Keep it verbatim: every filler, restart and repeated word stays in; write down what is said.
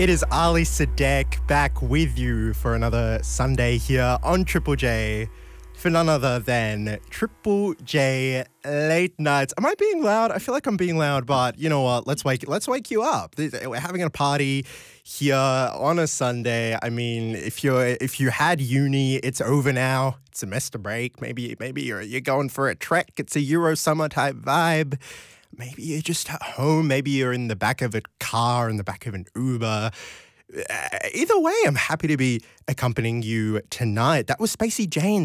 It is Ali Sadek back with you for another Sunday here on Triple J for none other than Triple J Late Nights. Am I being loud? I feel like I'm being loud, but you know what? Let's wake let's wake you up. We're having a party here on a Sunday. I mean, if you're if you had uni, it's over now. It's semester break. Maybe maybe you're you're going for a trek. It's a Euro summer type vibe. Maybe you're just at home. Maybe you're in the back of a car, in the back of an Uber. Uh, either way, I'm happy to be accompanying you tonight. That was Spacey Jane.